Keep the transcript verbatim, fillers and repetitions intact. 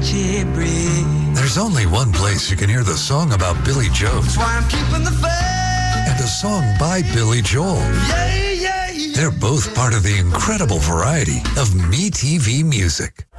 you breathe. There's only one place you can hear the song about Billy Joe. That's why I'm keeping the faith. And a song by Billy Joel. Yeah, yeah, yeah. They're both part of the incredible variety of MeTV music.